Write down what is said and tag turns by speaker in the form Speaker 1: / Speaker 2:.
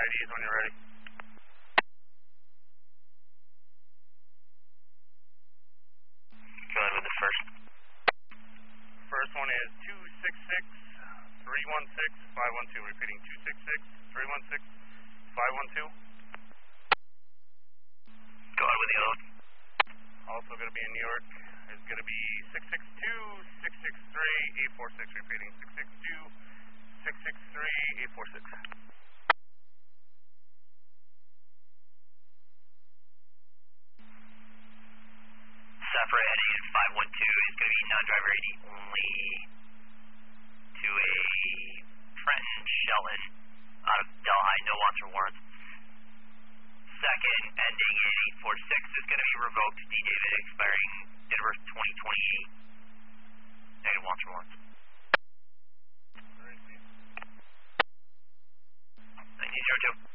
Speaker 1: IDs when you're ready.
Speaker 2: Go ahead with the first.
Speaker 1: First one is 266-316-512. Repeating 266-316-512.
Speaker 2: Go ahead with the other one.
Speaker 1: Also going to be in New York is going to be 662-663-846. Repeating 662-663-846.
Speaker 2: Separate heading in 512 is going to be non-driver ID only to a Trenton Shelton out of Delhi, no wants or warrants. Second, ending in 846 is going to be revoked, D. David, expiring January 2028. Negative wants or warrants. 1902.